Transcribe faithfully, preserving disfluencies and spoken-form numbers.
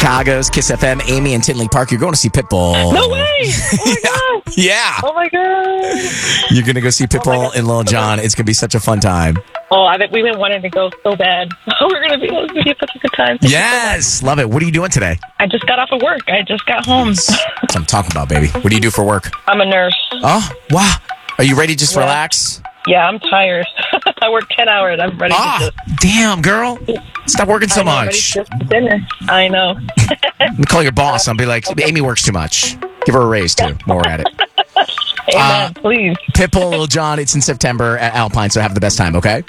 Chicago's Kiss F M. Amy and Tinley Park. You're going to see Pitbull. No way! Oh my god! Yeah. Oh my god! You're going to go see Pitbull God. and Lil Jon. It's going to be such a fun time. Oh, I think we've been wanting to go so bad. Oh, we're gonna be able to be such a good time. Thank Yes. Love it. What are you doing today? I just got off of work. I just got home. That's what I'm talking about, baby. What do you do for work? I'm a nurse. Oh, wow. Are you ready to just Yeah. relax? Yeah, I'm tired. I work ten hours. I'm ready Ah, to just... damn, girl. Stop working so I know, I'm ready much. to just dinner. I know. Let me call your boss. I'll be like, Amy works too much. Give her a raise, too. While we're at it. Amen, Uh, please. Pitbull, Lil Jon, it's in September at Alpine, so have the best time, okay?